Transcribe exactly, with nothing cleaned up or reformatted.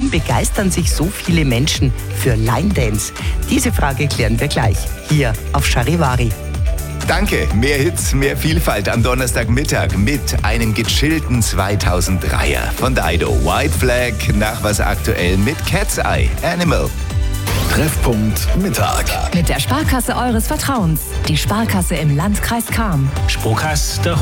Warum begeistern sich so viele Menschen für Line Dance? Diese Frage klären wir gleich hier auf Charivari. Danke, mehr Hits, mehr Vielfalt am Donnerstagmittag mit einem gechillten zweitausenddreier von Dido. White Flag, nach was aktuell mit Cat's Eye, Animal. Treffpunkt Mittag. Mit der Sparkasse eures Vertrauens. Die Sparkasse im Landkreis Cham. Sparkasse der